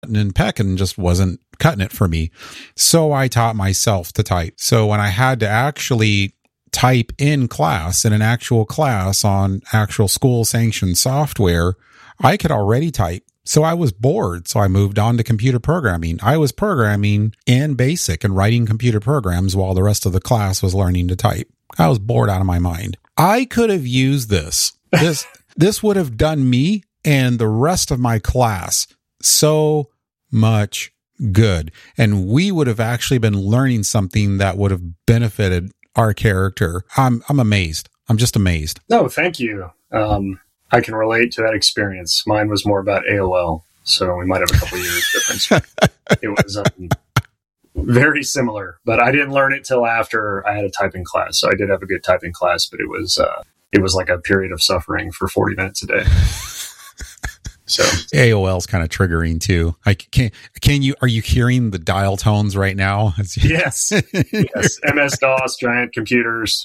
and pecking just wasn't cutting it for me. So I taught myself to type. So when I had to actually type in class, in an actual class on actual school sanctioned software, I could already type. So I was bored. So I moved on to computer programming. I was programming in BASIC and writing computer programs while the rest of the class was learning to type. I was bored out of my mind. I could have used this. This would have done me and the rest of my class so much good. And we would have actually been learning something that would have benefited our character. I'm amazed. I'm just amazed. No, thank you. I can relate to that experience. Mine was more about AOL, so we might have a couple years difference. It was very similar, but I didn't learn it till after I had a typing class. So I did have a good typing class, but it was like a period of suffering for 40 minutes a day. So AOL is kind of triggering too. Are you hearing the dial tones right now? Yes. MS-DOS, giant computers,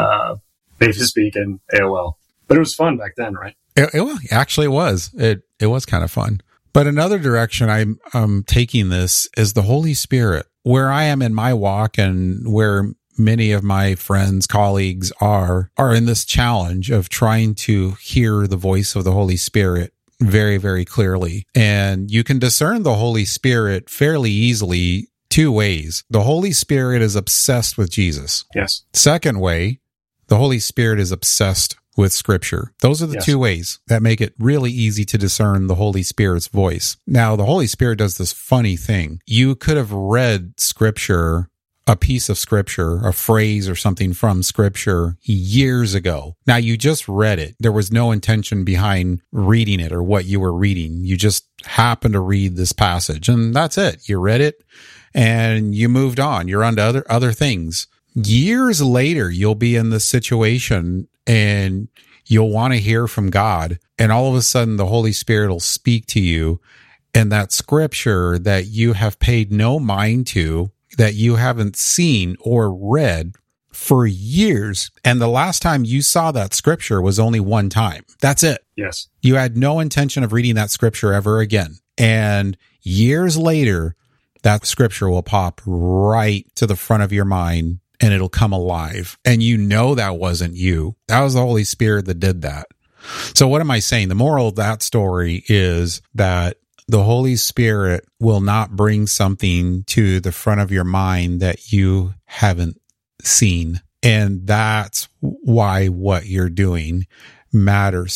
native speaking, AOL. But it was fun back then, right? Actually, it was. It was kind of fun. But another direction I'm taking this is the Holy Spirit. Where I am in my walk and where many of my friends, colleagues are in this challenge of trying to hear the voice of the Holy Spirit very, very clearly. And you can discern the Holy Spirit fairly easily two ways. The Holy Spirit is obsessed with Jesus. Yes. Second way, the Holy Spirit is obsessed with Scripture. Those are the two ways that make it really easy to discern the Holy Spirit's voice. Now, the Holy Spirit does this funny thing. You could have read Scripture, a piece of Scripture, a phrase or something from Scripture years ago. Now, you just read it. There was no intention behind reading it or what you were reading. You just happened to read this passage, and that's it. You read it, and you moved on. You're on to other things. Years later, you'll be in this situation and you'll want to hear from God. And all of a sudden, the Holy Spirit will speak to you. And that scripture that you have paid no mind to, that you haven't seen or read for years. And the last time you saw that scripture was only one time. That's it. Yes. You had no intention of reading that scripture ever again. And years later, that scripture will pop right to the front of your mind. And it'll come alive. And you know that wasn't you. That was the Holy Spirit that did that. So what am I saying? The moral of that story is that the Holy Spirit will not bring something to the front of your mind that you haven't seen. And that's why what you're doing matters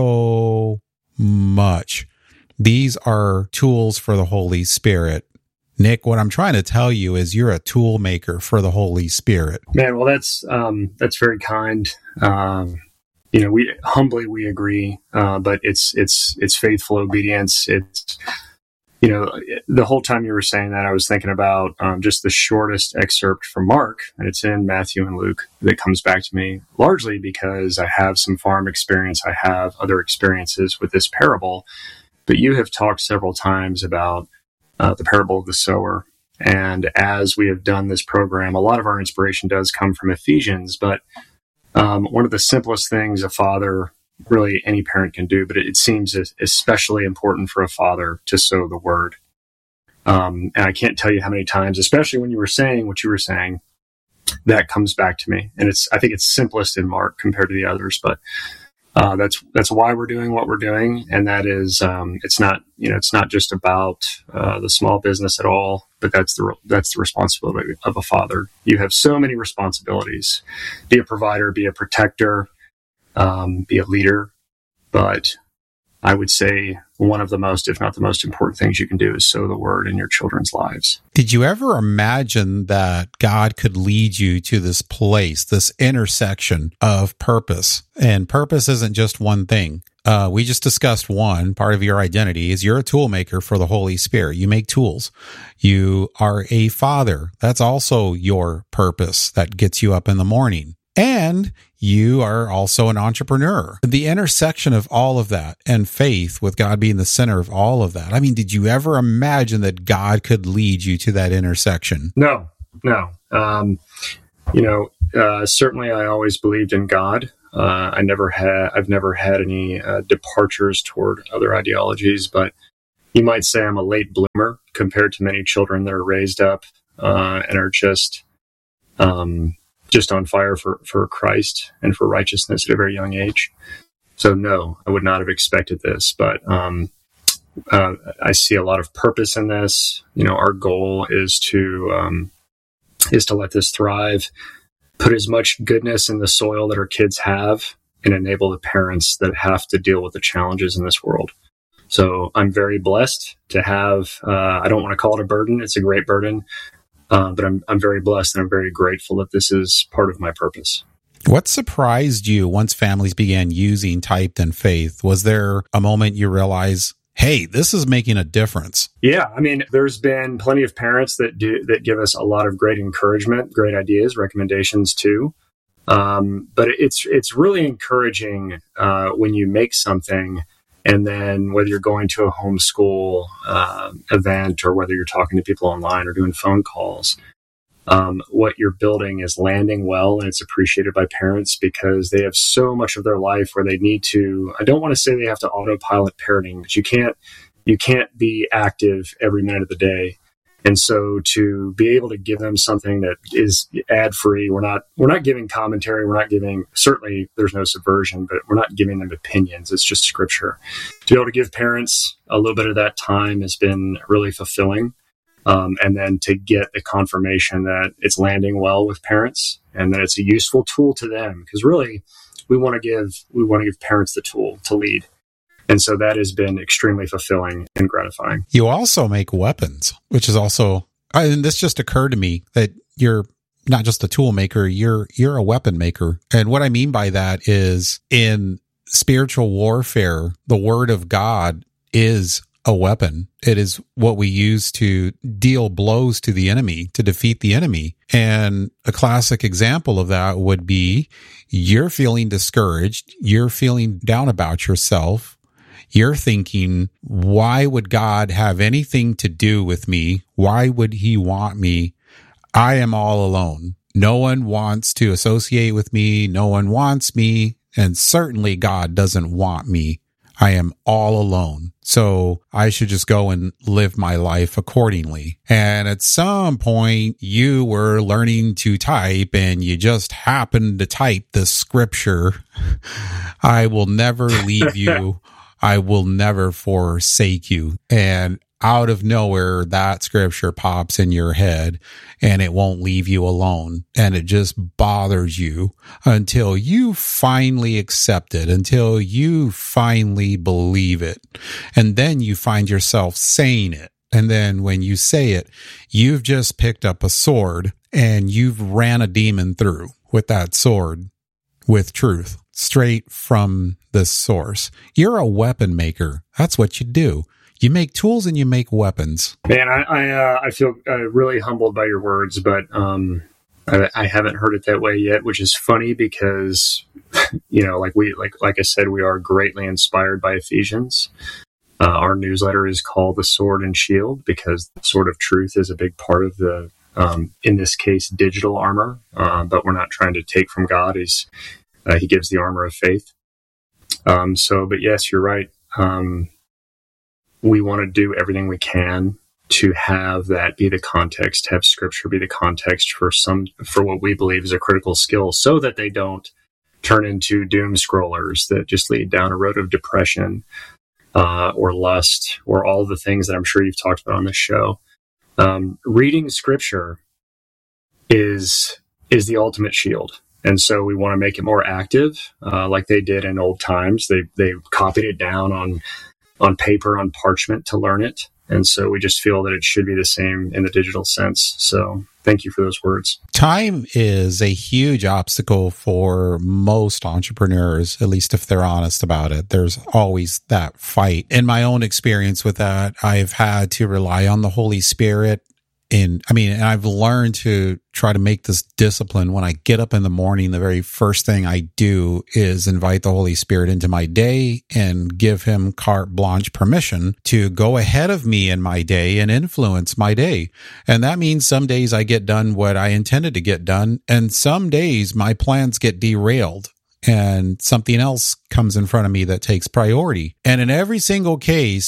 so much. These are tools for the Holy Spirit. Nick, what I'm trying to tell you is you're a tool maker for the Holy Spirit. Man, well, that's very kind. We agree, but it's faithful obedience. It's, the whole time you were saying that, I was thinking about just the shortest excerpt from Mark, and it's in Matthew and Luke, that comes back to me largely because I have some farm experience. I have other experiences with this parable, but you have talked several times about the parable of the sower. And as we have done this program, a lot of our inspiration does come from Ephesians, but one of the simplest things a father, really any parent can do, but it seems especially important for a father to sow the word. And I can't tell you how many times, especially when you were saying what you were saying, that comes back to me. And I think it's simplest in Mark compared to the others, but that's why we're doing what we're doing, and that is it's not just about the small business at all, but that's the responsibility of a father. You have so many responsibilities: be a provider, be a protector, be a leader. But I would say one of the most, if not the most important things you can do is sow the word in your children's lives. Did you ever imagine that God could lead you to this place, this intersection of purpose? And purpose isn't just one thing. We just discussed one part of your identity is you're a tool maker for the Holy Spirit. You make tools. You are a father. That's also your purpose that gets you up in the morning. And you are also an entrepreneur. The intersection of all of that and faith, with God being the center of all of that. I mean, did you ever imagine that God could lead you to that intersection? No. Certainly I always believed in God. I've never had any departures toward other ideologies, but you might say I'm a late bloomer compared to many children that are raised up and are just on fire for Christ and for righteousness at a very young age. So no, I would not have expected this, but I see a lot of purpose in this. Our goal is to let this thrive, put as much goodness in the soil that our kids have, and enable the parents that have to deal with the challenges in this world. So I'm very blessed to have, I don't want to call it a burden. It's a great burden. But I'm very blessed, and I'm very grateful that this is part of my purpose. What surprised you once families began using Typed in Faith? Was there a moment you realize, hey, this is making a difference? Yeah, I mean, there's been plenty of parents that give us a lot of great encouragement, great ideas, recommendations too. But it's really encouraging when you make something, and then whether you're going to a homeschool event or whether you're talking to people online or doing phone calls, what you're building is landing well, and it's appreciated by parents because they have so much of their life where they need to, I don't want to say they have to autopilot parenting, but you can't be active every minute of the day. And so to be able to give them something that is ad-free, we're not giving commentary, we're not giving, certainly there's no subversion, but we're not giving them opinions. It's just scripture. To be able to give parents a little bit of that time has been really fulfilling. And then to get the confirmation that it's landing well with parents and that it's a useful tool to them, because really we want to give parents the tool to lead. And so that has been extremely fulfilling and gratifying. You also make weapons, which is also, and this just occurred to me that you're not just a tool maker, you're a weapon maker. And what I mean by that is in spiritual warfare, the word of God is a weapon. It is what we use to deal blows to the enemy, to defeat the enemy. And a classic example of that would be you're feeling discouraged, you're feeling down about yourself. You're thinking, why would God have anything to do with me? Why would he want me? I am all alone. No one wants to associate with me. No one wants me. And certainly God doesn't want me. I am all alone. So I should just go and live my life accordingly. And at some point you were learning to type and you just happened to type the scripture. I will never leave you. I will never forsake you. And out of nowhere, that scripture pops in your head and it won't leave you alone. And it just bothers you until you finally accept it, until you finally believe it. And then you find yourself saying it. And then when you say it, you've just picked up a sword and you've ran a demon through with that sword, with truth, straight from the source. You're a weapon maker. That's what you do. You make tools and you make weapons. Man, I feel really humbled by your words, but I haven't heard it that way yet, which is funny because, like I said, we are greatly inspired by Ephesians. Our newsletter is called The Sword and Shield because the sword of truth is a big part of the, in this case, digital armor. But we're not trying to take from God. He gives the armor of faith. But yes, you're right. We want to do everything we can to have that be the context, have scripture be the context for what we believe is a critical skill so that they don't turn into doom scrollers that just lead down a road of depression, or lust, or all the things that I'm sure you've talked about on this show. Reading scripture is the ultimate shield. And so we want to make it more active, like they did in old times. They copied it down on paper, on parchment to learn it. And so we just feel that it should be the same in the digital sense. So thank you for those words. Time is a huge obstacle for most entrepreneurs, at least if they're honest about it. There's always that fight. In my own experience with that, I've had to rely on the Holy Spirit. And I've learned to try to make this discipline. When I get up in the morning, the very first thing I do is invite the Holy Spirit into my day and give him carte blanche permission to go ahead of me in my day and influence my day. And that means some days I get done what I intended to get done. And some days my plans get derailed and something else comes in front of me that takes priority. And in every single case,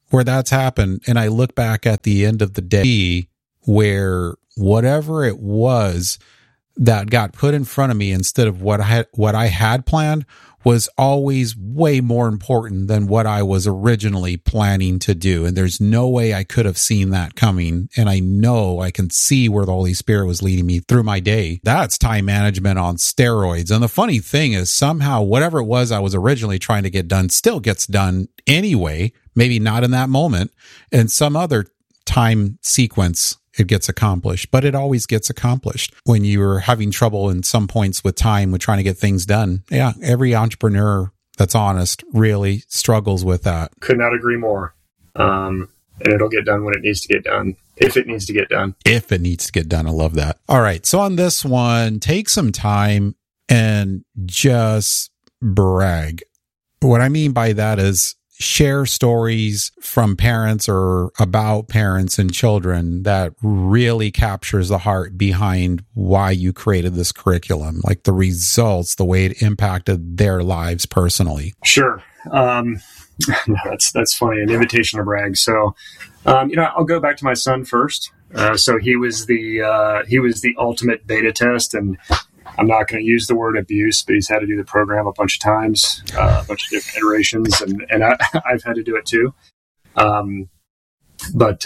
where that's happened, and I look back at the end of the day where whatever it was that got put in front of me instead of what I had planned was always way more important than what I was originally planning to do. And there's no way I could have seen that coming. And I know I can see where the Holy Spirit was leading me through my day. That's time management on steroids. And the funny thing is somehow whatever it was I was originally trying to get done still gets done anyway, maybe not in that moment, and some other time sequence it gets accomplished, but it always gets accomplished. When you're having trouble in some points with time with trying to get things done, yeah, every entrepreneur that's honest really struggles with that. Could not agree more. And it'll get done when it needs to get done, if it needs to get done. If it needs to get done. I love that. All right. So on this one, take some time and just brag. What I mean by that is share stories from parents or about parents and children that really captures the heart behind why you created this curriculum, like the results, the way it impacted their lives personally. Sure. That's funny. An invitation to brag. So, I'll go back to my son first. So he was the ultimate beta test, and I'm not going to use the word abuse, but he's had to do the program a bunch of times, a bunch of different iterations, and I've had to do it too. What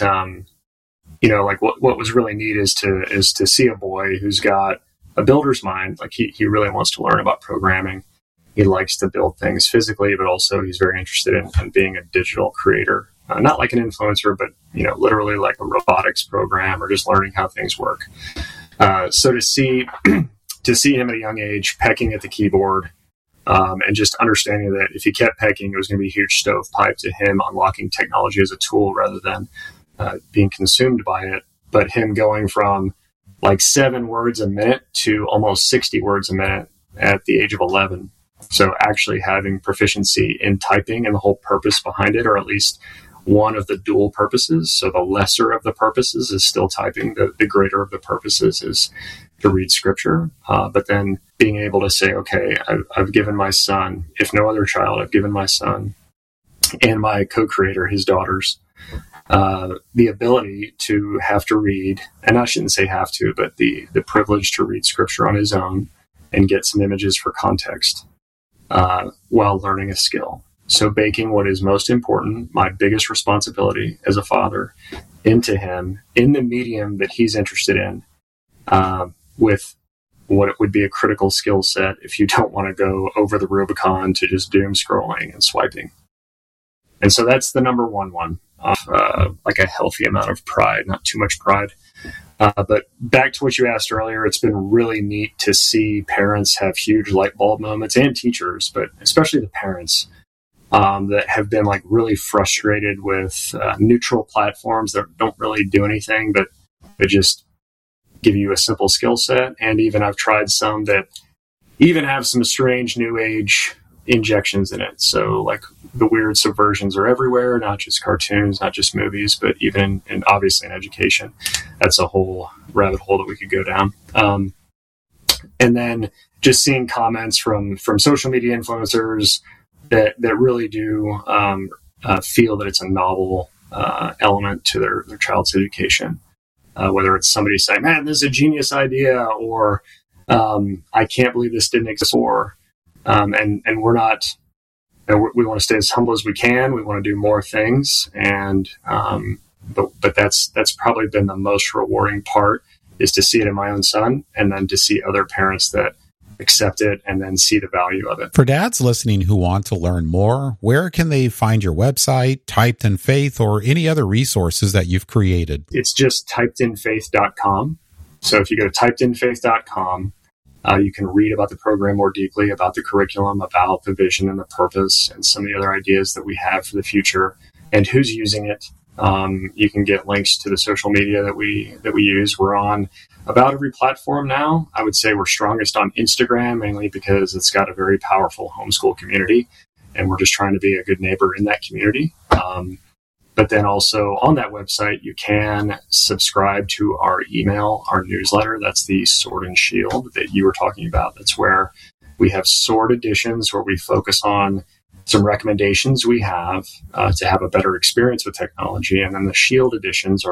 was really neat is to see a boy who's got a builder's mind. Like he really wants to learn about programming. He likes to build things physically, but also he's very interested in being a digital creator. Not like an influencer, but literally like a robotics program or just learning how things work. So to see him at a young age pecking at the keyboard, and just understanding that if he kept pecking, it was going to be a huge stovepipe to him unlocking technology as a tool rather than being consumed by it. But him going from like 7 words a minute to almost 60 words a minute at the age of 11. So actually having proficiency in typing and the whole purpose behind it, or at least one of the dual purposes. So the lesser of the purposes is still typing. The greater of the purposes is to read scripture. But then being able to say, okay, I've given my son, if no other child, I've given my son and my co-creator, his daughters, the ability to have to read, and I shouldn't say have to, but the privilege to read scripture on his own and get some images for context while learning a skill. So baking what is most important, my biggest responsibility as a father, into him in the medium that he's interested in, with what it would be a critical skill set if you don't want to go over the Rubicon to just doom scrolling and swiping. And so that's the number one like a healthy amount of pride, not too much pride. But back to what you asked earlier, it's been really neat to see parents have huge light bulb moments, and teachers, but especially the parents, that have been like really frustrated with neutral platforms that don't really do anything, but they just give you a simple skill set. And even I've tried some that even have some strange new age injections in it. So like the weird subversions are everywhere, not just cartoons, not just movies, but even in obviously in education. That's a whole rabbit hole that we could go down. And then just seeing comments from social media influencers that really do feel that it's a novel element to their child's education. Whether it's somebody saying, man, this is a genius idea, or I can't believe this didn't exist before. And we're not, we want to stay as humble as we can. We want to do more things. And, but that's probably been the most rewarding part, is to see it in my own son, and then to see other parents that accept it and then see the value of it. For dads listening who want to learn more, where can they find your website, Typed in Faith, or any other resources that you've created? It's just typedinfaith.com. So if you go to typedinfaith.com, you can read about the program more deeply, about the curriculum, about the vision and the purpose, and some of the other ideas that we have for the future, and who's using it. You can get links to the social media that we use. We're on about every platform now. I would say we're strongest on Instagram, mainly because it's got a very powerful homeschool community, and we're just trying to be a good neighbor in that community. But then also on that website, you can subscribe to our email, our newsletter. That's the Sword and Shield that you were talking about. That's where we have sword editions where we focus on some recommendations we have to have a better experience with technology. And then the Shield editions are